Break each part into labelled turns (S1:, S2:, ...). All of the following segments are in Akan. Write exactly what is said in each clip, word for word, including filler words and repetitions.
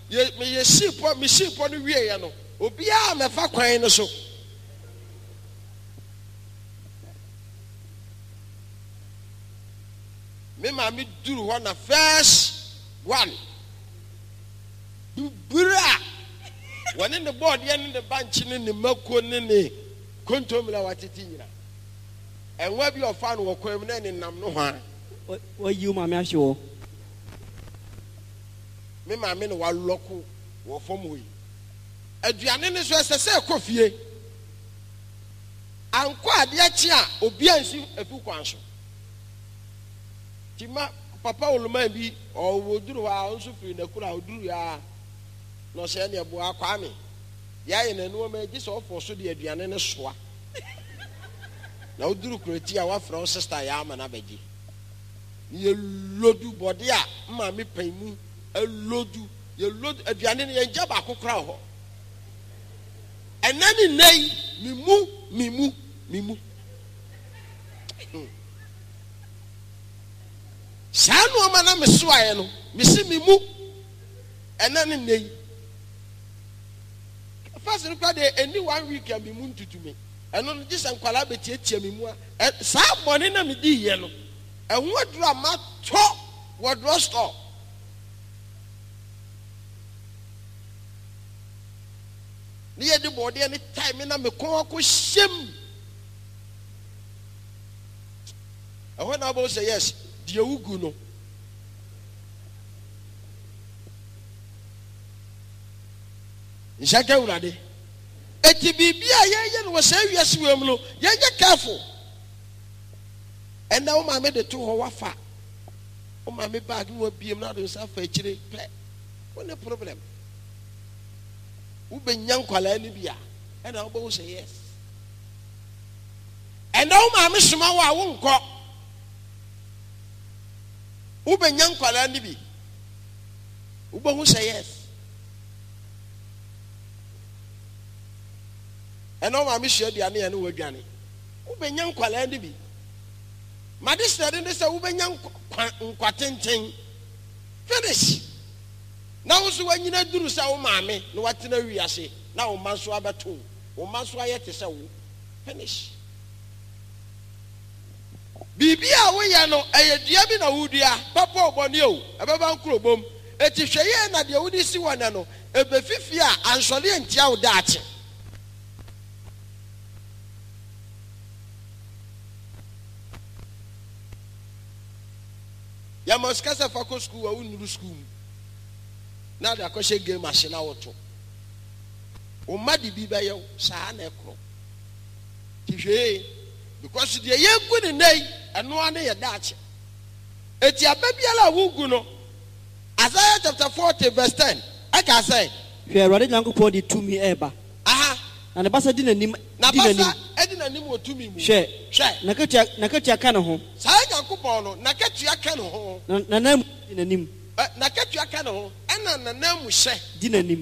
S1: ye me ye sheep me sheep no wie ye no obia me fa kwan no so me ma me duru ho na first one bura woni ne board ye ne banchi ne ne mako ne ne kontomla watiti nyina enwa bi ofa no wokwam na ne nam no ho
S2: wa yi ma me ahwe
S1: me ma me no wa loko wo fom hoyi aduane ne so esese ekofie anko ade achi a obi ansi afu kwan so tima papa oluma bi o woduru wa onso firi na kura oduru ya no se ne bo akwa me ya ye na no ma gi so ofo so de aduane ne soa na oduru kureti a wa fra sister ya ama na bagi ye lodu body a ma me panimu elodu ye lodu aduane ne ye jaba akokra ho enani nei mimu mimu mimu sanu ama na mesoaye no mesi mimu enani nei first record any one week am mimu ntutumi eno no gisa nkwala betietie mimu a sa bone na medi ye no ehwo aduru ama to wodro store ni ye di body any time na me kon ko shem ehwo na bo say yes die ugu no njaka urade eti bibia ye ye no say wiase wem no ye ye careful and now ma me de to ho wafa o ma me bag no biem na do sa fa chire pe no problem ube nyankwala ni bia and now bo say yes and now ma me soma wa wo nko ube nyankwala ni bi ube hu say yes and now ma me hye dia na ye no wadwane ube nyankwala ni bi ma this study they say ube nyankwatenten finish now so when you duru say wo maame no watena wiase na wo manso abeto wo manso ayete say wo finish bibia wo ya no eyedua bi na wudua papa oboni o ebeba nkrobom eti hweye na de wudi si wona no ebefifi a ansole entia wo daache ya moskasa fako school wa unuru school na da ko she game machine awoto o madi bi ba yew saa na ekro tihwe because the ye gu ne nei eno ane ye daache eti ababiala wugu no Isaiah chapter forty verse ten aka say
S2: hwe Awurade Nyankopɔn de tumi eba
S1: aha
S2: na ne basa di nanim
S1: na basa edi nanim wo tumi mu
S2: hwe
S1: hwe
S2: na katua na katua ka ne ho
S1: saa Nyankopɔn no na katua ka ne ho
S2: na na di nanim
S1: na katua ka ne ho ena na na mu hye
S2: di nanim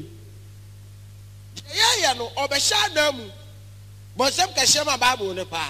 S1: ya ya no obehya na mu bonsem ka hye ma Bible ne pa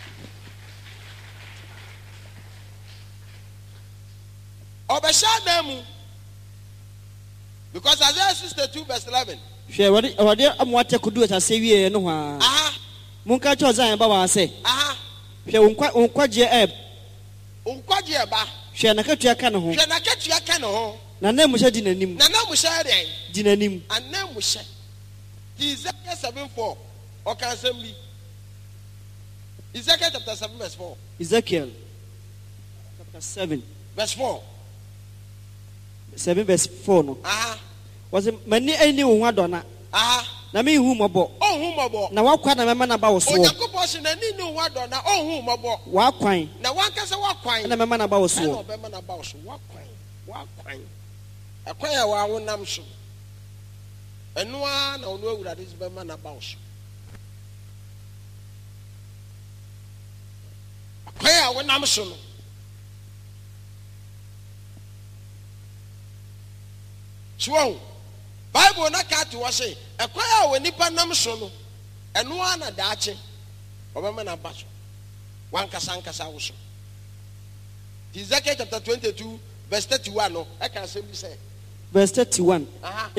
S1: obehya na mu because Isaiah sixty-two verse eleven
S2: hwe Awurade Awurade amwate kodu asase wie no ha
S1: aha
S2: munka cho zan ba wa se
S1: aha
S2: hwe wonkwa wonkwaje e
S1: wonkwaje e ba
S2: hwe na katua ka ne ho
S1: hwe na katua ka ne ho
S2: na na mu hye di nanim
S1: na na mu hye den
S2: di nanim
S1: ana mu hye Ezekiel seven four o kan assembly Ezekiel chapter seven verse four
S2: Ezekiel chapter seven
S1: verse four
S2: seven verse four no
S1: aha
S2: was mani ani wo adona
S1: aha
S2: na me hu mobo
S1: o hu mobo
S2: na wakwa na mema na ba wo so
S1: Onyankopɔn se na ni ni wo adona o hu mobo
S2: wakwan
S1: na wanka se wakwan
S2: na mema na ba wo so
S1: na obema na ba wo so wakwan wakwan akwan ya wa wonam so eno a na ono awurade se bema na ba wo so akwan ya wonam so no so Bible na ka to say ekwan a woni pa nam so no eno a na daache obema na ba so wan kasa nkasa wo so Ezekiel chapter twenty-two verse thirty-one no I can say verse thirty-one
S2: aha